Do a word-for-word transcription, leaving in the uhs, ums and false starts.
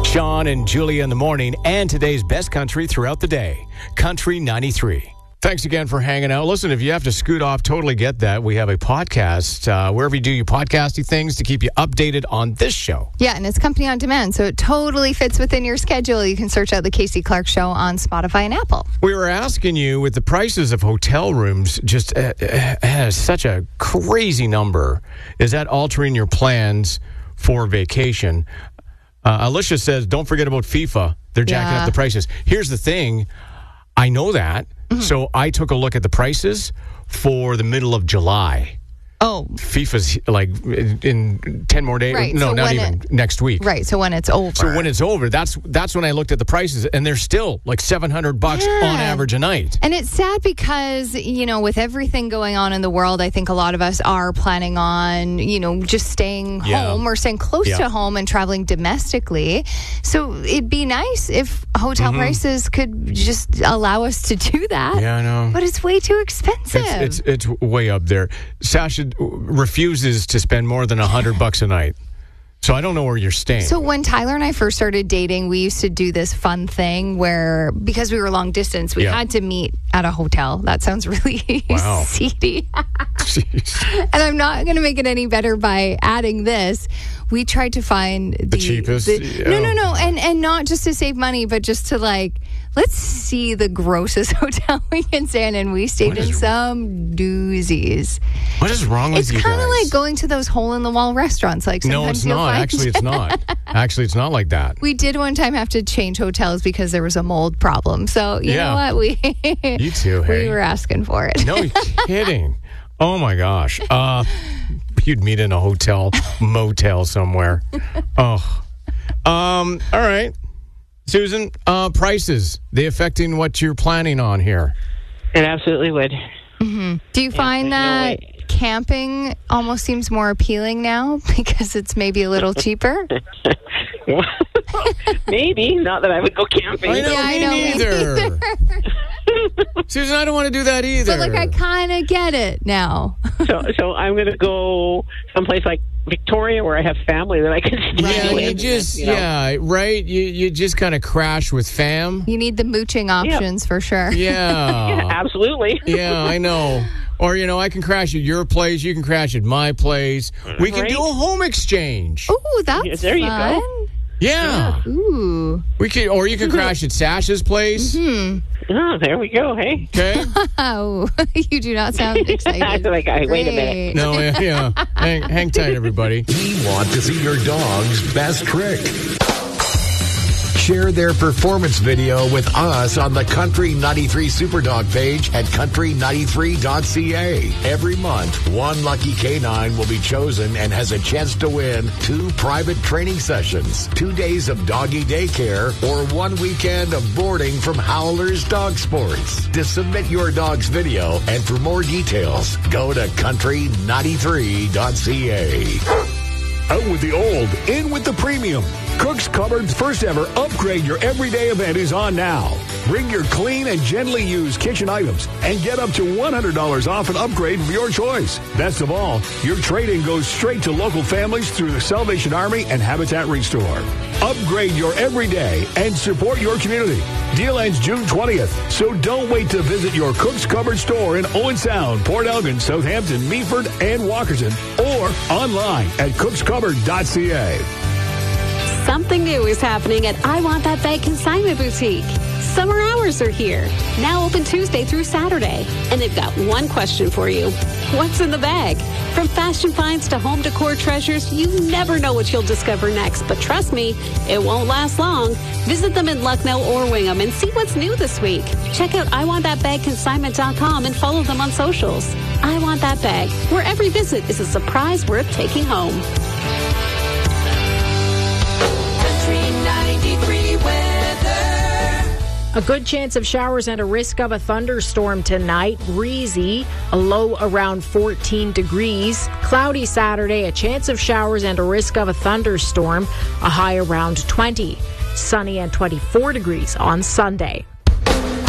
Sean and Julia in the morning, and today's best country throughout the day. Country ninety-three. Thanks again for hanging out. Listen, if you have to scoot off, totally get that. We have a podcast, uh, wherever you do your podcasting things, to keep you updated on this show. Yeah, and it's company on demand, so it totally fits within your schedule. You can search out the Casey Clark Show on Spotify and Apple. We were asking you, with the prices of hotel rooms just uh, has such a crazy number, is that altering your plans for vacation? Uh, Alicia says, don't forget about FIFA. They're jacking Yeah. up the prices. Here's the thing. I know that. Mm-hmm. So I took a look at the prices for the middle of July. Oh. FIFA's like in ten more days. Right, No, so not when even it- next week. Right, so when it's over. So when it's over, that's that's when I looked at the prices, and they're still like seven hundred bucks Yeah. on average a night. And it's sad because, you know, with everything going on in the world, I think a lot of us are planning on, you know, just staying Yeah. home or staying close Yeah. to home and traveling domestically. So it'd be nice if hotel Mm-hmm. prices could just allow us to do that. Yeah, I know. But it's way too expensive. It's, it's it's way up there. Sasha refuses to spend more than a hundred bucks a night, so I don't know where you're staying. So when Tyler and I first started dating, we used to do this fun thing where, because we were long distance, we Yeah. had to meet at a hotel. That sounds really Wow. seedy. Jeez. And I'm not going to make it any better by adding this. We tried to find the, cheapest? the- no, no, Oh. no, and and not just to save money, but just to like, let's see the grossest hotel we can stay in. And we stayed What in is- some doozies. What is wrong with It's you guys? kind of like going to those hole in the wall restaurants. Like no, sometimes it's you'll not. find- Actually, it's not. Actually, it's not like that. We did one time have to change hotels because there was a mold problem. So you Yeah. know what, we You too, hey. we were asking for it. No, you're kidding. Oh my gosh. Uh, you'd meet in a hotel, motel somewhere. Oh. Um. All right, Susan. Uh, prices. They affecting what you're planning on here? It absolutely would. Do you find there's no that way. camping almost seems more appealing now because it's maybe a little cheaper? Maybe. Not that I would go camping. I know, Yeah, I me know, me neither. Susan, I don't want to do that either. But like, I kind of get it now. So, so I'm going to go someplace like Victoria where I have family that I can stay yeah, with. you just you know. yeah, right. You you just kind of crash with fam. You need the mooching options for sure. Yeah. Yeah, absolutely. Yeah, I know. Or, you know, I can crash at your place. You can crash at my place. We can Right. do a home exchange. Ooh, that's Yeah, there you fun. go. Yeah. Ooh. We can, or you can crash at Sasha's place. Oh, there we go. Hey. Okay. Oh, you do not sound excited. I feel like, I- wait a minute. Great. No, yeah. yeah. Hang, hang tight, everybody. We want to see your dog's best trick. Share their performance video with us on the Country ninety-three Superdog page at country ninety-three dot c a. Every month, one lucky canine will be chosen and has a chance to win two private training sessions, two days of doggy daycare, or one weekend of boarding from Howler's Dog Sports. To submit your dog's video and for more details, go to country ninety-three dot c a. Out with the old, in with the premium. Cook's Cupboard's first ever Upgrade Your Everyday event is on now. Bring your clean and gently used kitchen items and get up to one hundred dollars off an upgrade of your choice. Best of all, your trade-in goes straight to local families through the Salvation Army and Habitat Restore. Upgrade your everyday and support your community. Deal ends June twentieth, so don't wait to visit your Cook's Cupboard store in Owen Sound, Port Elgin, Southampton, Meaford, and Walkerton, or online at cooks cupboard dot c a. Something new is happening at I Want That Bag Consignment Boutique. Summer hours are here. Now open Tuesday through Saturday. And they've got one question for you. What's in the bag? From fashion finds to home decor treasures, you never know what you'll discover next. But trust me, it won't last long. Visit them in Lucknow or Wingham and see what's new this week. Check out I Want That Bag Consignment dot com and follow them on socials. I Want That Bag, where every visit is a surprise worth taking home. A good chance of showers and a risk of a thunderstorm tonight. Breezy, a low around fourteen degrees. Cloudy Saturday, a chance of showers and a risk of a thunderstorm, a high around twenty. Sunny and twenty-four degrees on Sunday.